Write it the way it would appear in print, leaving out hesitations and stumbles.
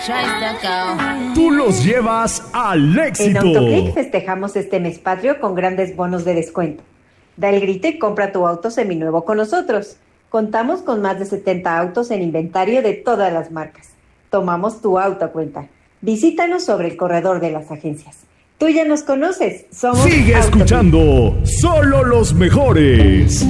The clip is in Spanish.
Tú los llevas al éxito. En Autoclick festejamos este mes patrio con grandes bonos de descuento. Da el grito y compra tu auto seminuevo con nosotros. Contamos con más de 70 autos en inventario de todas las marcas. Tomamos tu auto a cuenta. Visítanos sobre el corredor de las agencias. Tú ya nos conoces. Somos Sigue Autoclick. escuchando, solo los mejores.